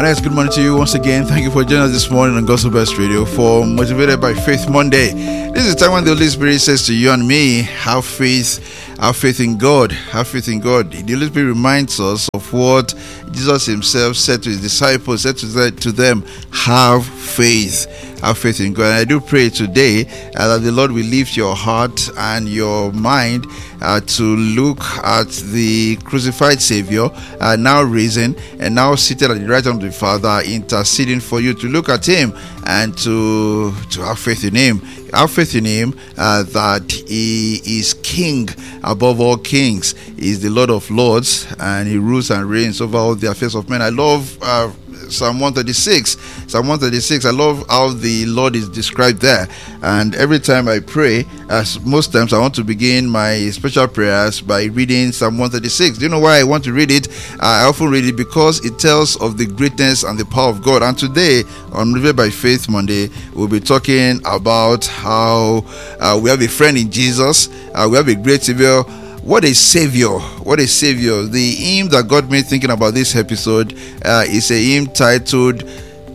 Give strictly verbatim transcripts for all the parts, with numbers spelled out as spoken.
nice good morning to you once again. Thank you for joining us this morning on Gospel Best Radio for Motivated by Faith Monday. This is the time when the Holy Spirit says to you and me, have faith, have faith in God, have faith in God. The Holy Spirit reminds us of what Jesus himself said to his disciples, said to them, have faith. Have faith in God. And I do pray today uh, that the Lord will lift your heart and your mind uh, to look at the crucified Savior, uh, now risen and now seated at the right hand of the Father, interceding for you, to look at him and to to have faith in him. Have faith in him uh, that he is King above all kings. He is the Lord of Lords, and he rules and reigns over all the affairs of men. I love uh, Psalm one thirty-six. Psalm one thirty-six. I love how the Lord is described there. And every time I pray, as most times I want to begin my special prayers by reading Psalm one thirty-six. Do you know why I want to read it? I often read it because it tells of the greatness and the power of God. And today, on Motivated by Faith Monday, we'll be talking about how uh, we have a friend in Jesus. Uh, we have a great Savior. What a savior, what a savior. The hymn that got me thinking about this episode uh, is a hymn titled,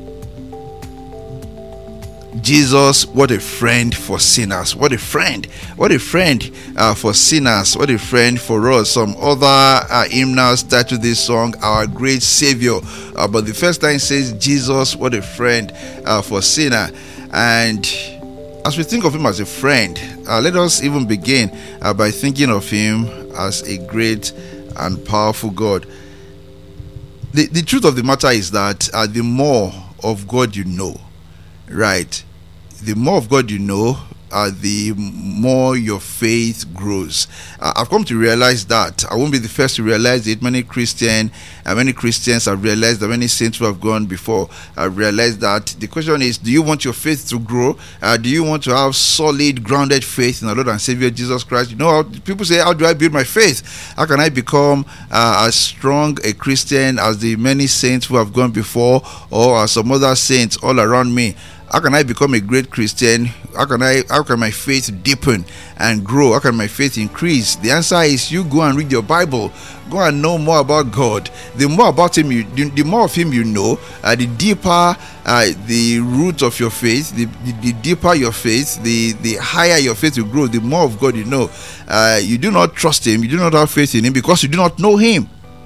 Jesus, what a friend for sinners. What a friend, what a friend uh, for sinners, what a friend for us. Some other uh, hymnals titled this song, Our Great Savior. Uh, but the first line says, Jesus, what a friend uh, for sinner. And as we think of him as a friend, uh, let us even begin uh, by thinking of him as a great and powerful God. The, the truth of the matter is that uh, the more of God you know, right, the more of God you know, uh, the more your faith grows. Uh, I've come to realize that. I won't be the first to realize it. Many Christian, uh, many Christians have realized that. Many saints who have gone before have realized that. The question is, do you want your faith to grow? Uh, do you want to have solid, grounded faith in our Lord and Savior Jesus Christ? You know, how people say, how do I build my faith? How can I become uh, as strong a Christian as the many saints who have gone before, or as some other saints all around me? How can I become a great Christian? How can I? How can my faith deepen and grow? How can my faith increase? The answer is, you go and read your Bible. Go and know more about God. The more about Him, you, the, the more of Him you know, uh, the deeper uh, the root of your faith. The, the, the deeper your faith, the the higher your faith will grow. The more of God you know. Uh, you do not trust Him. You do not have faith in Him because you do not know Him.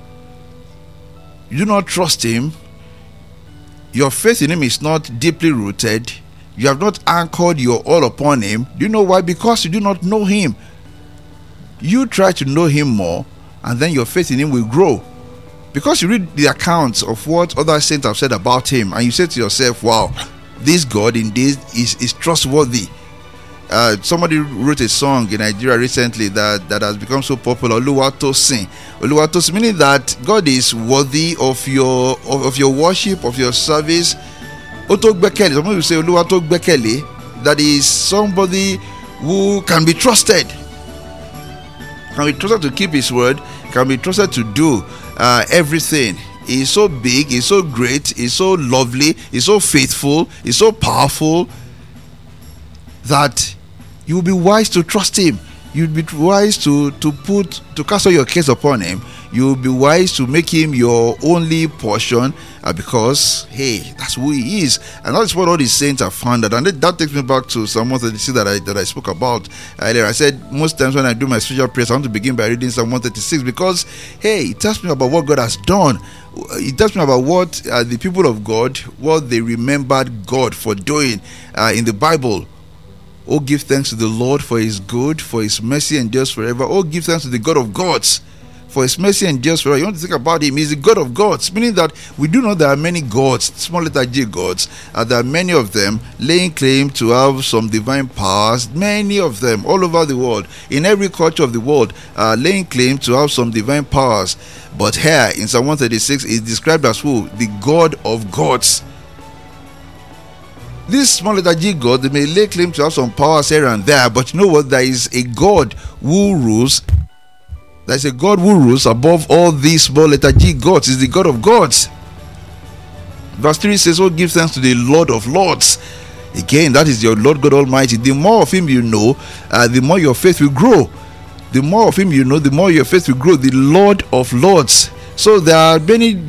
You do not trust Him. Your faith in Him is not deeply rooted. You have not anchored your all upon Him. Do you know why? Because you do not know Him. You try to know Him more, and then your faith in Him will grow. Because you read the accounts of what other saints have said about Him, and you say to yourself, wow, this God indeed is, is trustworthy. Uh, somebody wrote a song in Nigeria recently that, that has become so popular, Oluwatosin. Oluwatosin, meaning that God is worthy of your of, of your worship, of your service. Otogbekele, somebody will say Oluwatogbekele, that is somebody who can be trusted. Can be trusted to keep his word, can be trusted to do uh, everything. He's so big, he's so great, he's so lovely, he's so faithful, he's so powerful, that you will be wise to trust Him. You'll be wise to to put to cast all your cares upon Him. You'll be wise to make Him your only portion, uh, because hey, that's who He is, and that's what all these saints have found out. And that, that takes me back to Psalm one thirty-six that I that I spoke about earlier. I said most times when I do my spiritual prayers, I want to begin by reading Psalm one thirty-six because hey, it tells me about what God has done. It tells me about what uh, the people of God, what they remembered God for doing uh, in the Bible. Oh, give thanks to the Lord for His good, for His mercy endures forever. Oh, give thanks to the God of gods, for His mercy endures forever. You want to think about Him, He's the God of gods, meaning that we do know there are many gods, small letter G gods, and there are many of them laying claim to have some divine powers, many of them all over the world, in every culture of the world, uh, laying claim to have some divine powers. But here in Psalm one thirty-six is described as who? The God of gods. This small letter G God, they may lay claim to have some powers here and there, but you know what? There is a God who rules. There is a God who rules above all these small letter G gods. Is the God of gods. Verse three says, oh, give thanks to the Lord of lords. Again, that is your Lord God Almighty. The more of Him you know, uh, the more your faith will grow. The more of Him you know, the more your faith will grow. The Lord of lords. So there are many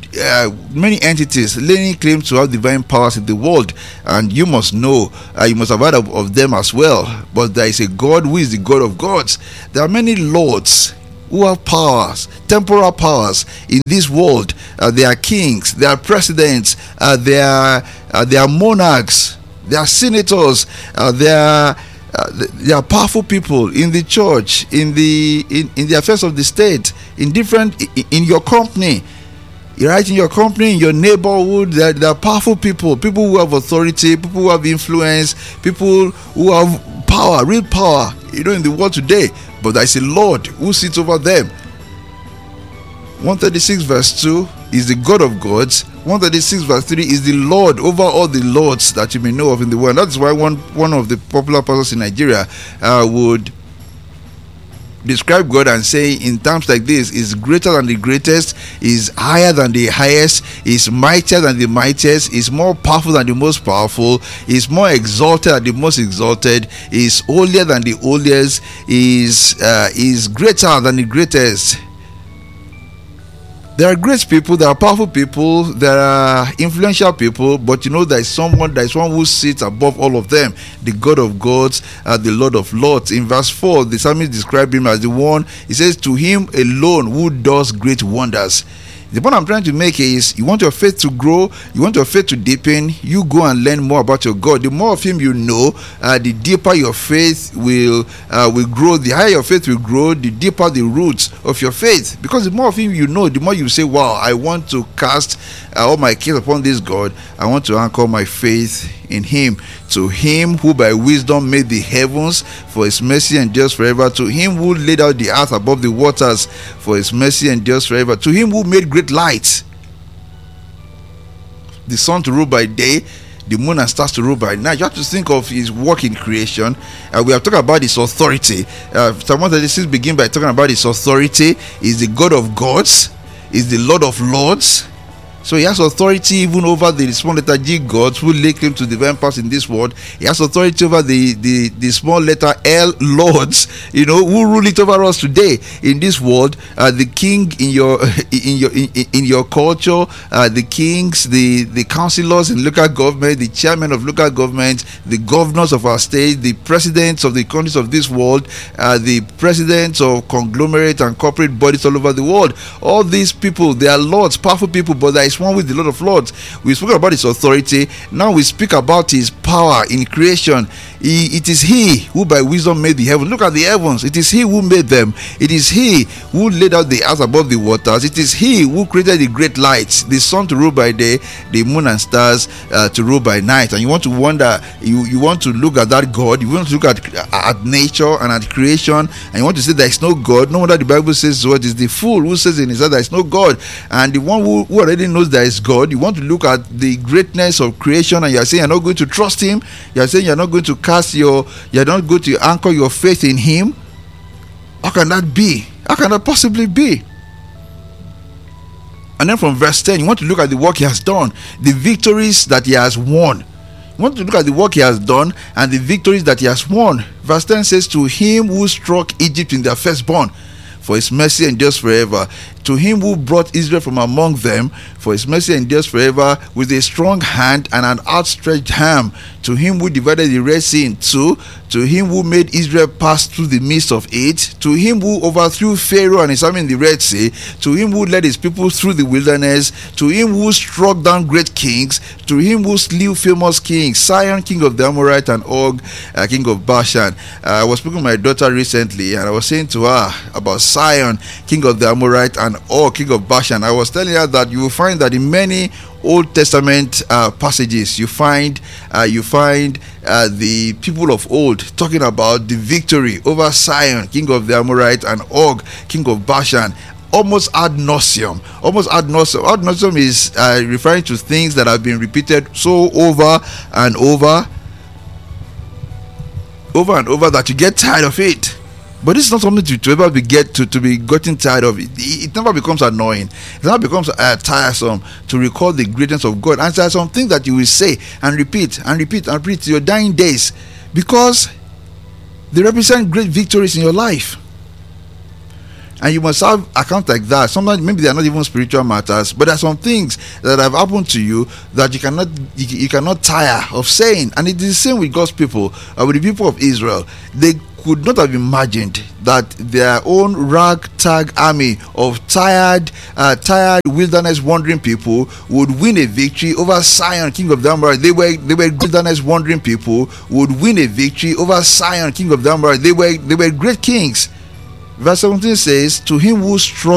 uh, many entities laying claim to have divine powers in the world, and you must know, uh, you must have heard of, of them as well. But there is a God who is the God of gods. There are many lords who have powers, temporal powers in this world. Uh, they are kings, they are presidents, uh, they are uh, they are monarchs, they are senators, uh, they are uh, they are powerful people in the church, in the in, in the affairs of the state, in different in, in your company. You're right, in your company, in your neighborhood, there, there are powerful people, people who have authority, people who have influence, people who have power, real power, you know, in the world today. But there is a Lord who sits over them. one thirty-six verse two is the God of gods. one thirty-six verse three is the Lord over all the lords that you may know of in the world. That's why one one of the popular pastors in Nigeria uh, would describe God and say in terms like this: is greater than the greatest, is higher than the highest, is mightier than the mightiest, is more powerful than the most powerful, is more exalted than the most exalted, is holier than the holiest, is uh, is greater than the greatest. There are great people, there are powerful people, there are influential people, but you know there is someone, there is one who sits above all of them, the God of gods, uh, the Lord of lords. In verse four, the psalmist described him as the one, he says, to him alone who does great wonders. The point I'm trying to make is, you want your faith to grow, you want your faith to deepen, you go and learn more about your God. The more of him you know, uh, the deeper your faith will uh, will grow. The higher your faith will grow, the deeper the roots of your faith. Because the more of him you know, the more you say, wow, I want to cast uh, all my cares upon this God. I want to anchor my faith in him. To him who by wisdom made the heavens, for his mercy endures forever. To him who laid out the earth above the waters, for his mercy endures forever. To him who made great lights, the sun to rule by day, the moon and stars to rule by night. You have to think of his work in creation. Uh, we have talked about his authority. Uh, Psalm one thirty-six begin by talking about his authority. He's the God of gods, he's the Lord of lords. So he has authority even over the small letter G gods who lay claim to divine powers in this world. He has authority over the, the, the small letter L lords, you know, who rule it over us today in this world. Uh, the king in your in your in, in your culture, uh, the kings, the the councillors in local government, the chairman of local government, the governors of our state, the presidents of the countries of this world, uh, the presidents of conglomerate and corporate bodies all over the world. All these people, they are lords, powerful people, but there is one with the Lord of Lords. We spoke about his authority. Now we speak about his power in creation. He, it is he who by wisdom made the heavens. Look at the heavens. It is he who made them. It is he who laid out the earth above the waters. It is he who created the great lights, the sun to rule by day, the moon and stars uh, to rule by night. And you want to wonder, you, you want to look at that God, you want to look at, at nature and at creation, and you want to say there is no God. No wonder the Bible says what is the fool who says in his heart there is no God. And the one who, who already knows there is God, you want to look at the greatness of creation, and you are saying you're not going to trust him. You are saying you're not going to cast your, you're not going to anchor your faith in him. How can that be? How can that possibly be? And then from verse ten, you want to look at the work he has done, the victories that he has won. You want to look at the work he has done and the victories that he has won. Verse ten says, to him who struck Egypt in their firstborn, for his mercy endures forever. To him who brought Israel from among them, for his mercy endures forever, with a strong hand and an outstretched arm. To him who divided the Red Sea in two, to him who made Israel pass through the midst of it, to him who overthrew Pharaoh and his army in the Red Sea, to him who led his people through the wilderness, to him who struck down great kings, to him who slew famous kings, Sihon, king of the Amorites, and Og, uh, king of Bashan. Uh, I was speaking to my daughter recently, and I was saying to her about Sihon, king of the Amorites, and Og, king of Bashan. I was telling her that you will find that in many Old Testament uh, passages, you find uh, you find uh, the people of old talking about the victory over Sihon, king of the Amorites, and Og, king of Bashan, almost ad nauseum. Almost ad nauseum. Ad nauseum is uh, referring to things that have been repeated so over and over, over and over that you get tired of it. But this is not something to, to ever be get to, to be gotten tired of. It, it never becomes annoying. It never becomes uh, tiresome to recall the greatness of God. And there are some things that you will say and repeat and repeat and repeat to your dying days, because they represent great victories in your life. And you must have accounts like that. Sometimes maybe they are not even spiritual matters, but there are some things that have happened to you that you cannot you, you cannot tire of saying. And it is the same with God's people, uh, with the people of Israel. They could not have imagined that their own ragtag army of tired, uh, tired wilderness wandering people would win a victory over Sion, king of the Amorites. They were they were wilderness wandering people would win a victory over Sion, king of the Amorites. They were they were great kings. Verse seventeen says, "To him who struck